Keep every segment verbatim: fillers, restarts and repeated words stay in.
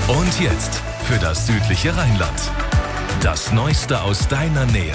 Und jetzt für das südliche Rheinland. Das Neueste aus deiner Nähe.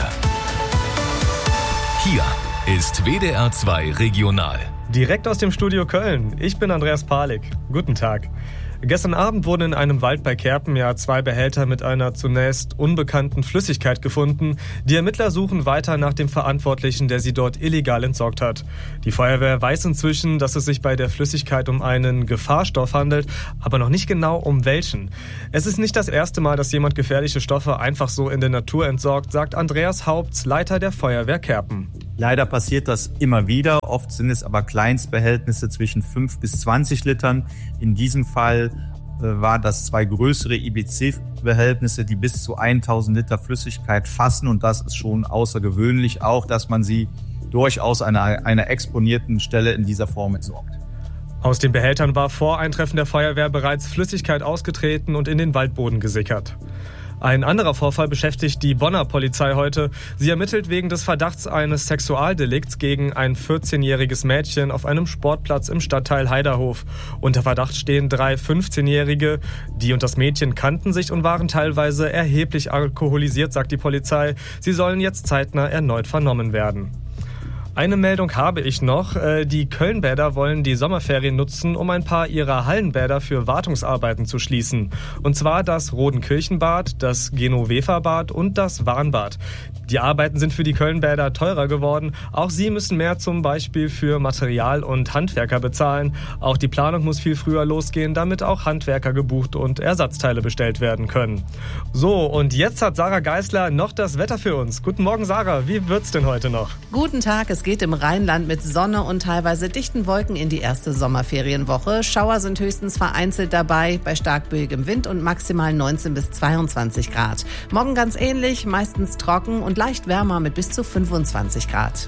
Hier ist W D R zwei Regional. Direkt aus dem Studio Köln. Ich bin Andreas Palik. Guten Tag. Gestern Abend wurden in einem Wald bei Kerpen ja zwei Behälter mit einer zunächst unbekannten Flüssigkeit gefunden. Die Ermittler suchen weiter nach dem Verantwortlichen, der sie dort illegal entsorgt hat. Die Feuerwehr weiß inzwischen, dass es sich bei der Flüssigkeit um einen Gefahrstoff handelt, aber noch nicht genau um welchen. Es ist nicht das erste Mal, dass jemand gefährliche Stoffe einfach so in der Natur entsorgt, sagt Andreas Haupts, Leiter der Feuerwehr Kerpen. Leider passiert das immer wieder. Oft sind es aber Kleinstbehältnisse zwischen fünf bis zwanzig Litern. In diesem Fall äh, waren das zwei größere I B C-Behältnisse, die bis zu tausend Liter Flüssigkeit fassen. Und das ist schon außergewöhnlich, auch dass man sie durchaus an einer, einer exponierten Stelle in dieser Form entsorgt. Aus den Behältern war vor Eintreffen der Feuerwehr bereits Flüssigkeit ausgetreten und in den Waldboden gesickert. Ein anderer Vorfall beschäftigt die Bonner Polizei heute. Sie ermittelt wegen des Verdachts eines Sexualdelikts gegen ein vierzehnjähriges Mädchen auf einem Sportplatz im Stadtteil Heiderhof. Unter Verdacht stehen drei fünfzehnjährige. Die und das Mädchen kannten sich und waren teilweise erheblich alkoholisiert, sagt die Polizei. Sie sollen jetzt zeitnah erneut vernommen werden. Eine Meldung habe ich noch. Die Kölnbäder wollen die Sommerferien nutzen, um ein paar ihrer Hallenbäder für Wartungsarbeiten zu schließen. Und zwar das Rodenkirchenbad, das Genoveverbad und das Warnbad. Die Arbeiten sind für die Kölnbäder teurer geworden. Auch sie müssen mehr zum Beispiel für Material und Handwerker bezahlen. Auch die Planung muss viel früher losgehen, damit auch Handwerker gebucht und Ersatzteile bestellt werden können. So, und jetzt hat Sarah Geisler noch das Wetter für uns. Guten Morgen, Sarah. Wie wird's denn heute noch? Guten Tag. Es geht im Rheinland mit Sonne und teilweise dichten Wolken in die erste Sommerferienwoche. Schauer sind höchstens vereinzelt dabei, bei stark böigem Wind und maximal neunzehn bis zweiundzwanzig Grad. Morgen ganz ähnlich, meistens trocken und leicht wärmer mit bis zu fünfundzwanzig Grad.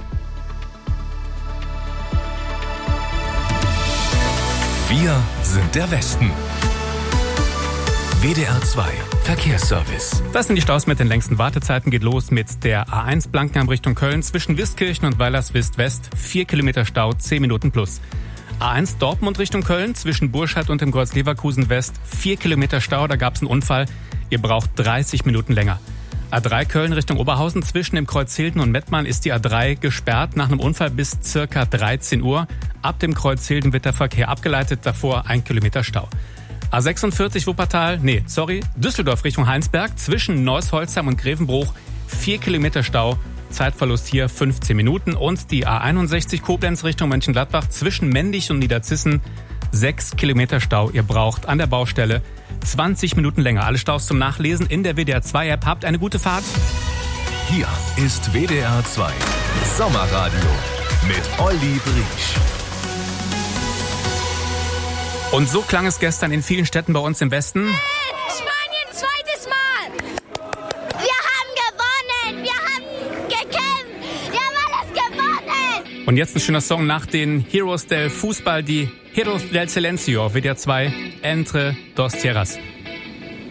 Wir sind der Westen. W D R zwei Verkehrsservice. Das sind die Staus mit den längsten Wartezeiten. Geht los mit der A eins Blankenheim Richtung Köln zwischen Wiskirchen und Weilerswist West. Vier Kilometer Stau, zehn Minuten plus. A eins Dortmund Richtung Köln zwischen Burscheid und dem Kreuz Leverkusen West. Vier Kilometer Stau, da gab es einen Unfall. Ihr braucht dreißig Minuten länger. A drei Köln Richtung Oberhausen zwischen dem Kreuz Hilden und Mettmann ist die A drei gesperrt nach einem Unfall bis circa dreizehn Uhr. Ab dem Kreuz Hilden wird der Verkehr abgeleitet, davor ein Kilometer Stau. A sechsundvierzig Wuppertal, nee, sorry, Düsseldorf Richtung Heinsberg zwischen Neuss-Holzheim und Grevenbruch, vier Kilometer Stau, Zeitverlust hier fünfzehn Minuten. Und die A einundsechzig Koblenz Richtung Mönchengladbach zwischen Mendig und Niederzissen, sechs Kilometer Stau. Ihr braucht an der Baustelle zwanzig Minuten länger. Alle Staus zum Nachlesen in der W D R zwei App. Habt eine gute Fahrt. Hier ist W D R zwei Sommerradio mit Olli Briesch. Und so klang es gestern in vielen Städten bei uns im Westen. Spanien, zweites Mal! Wir haben gewonnen! Wir haben gekämpft! Wir haben alles gewonnen! Und jetzt ein schöner Song nach den Heroes del Fußball, die Heroes del Silencio, W D R zwei, Entre dos Tierras.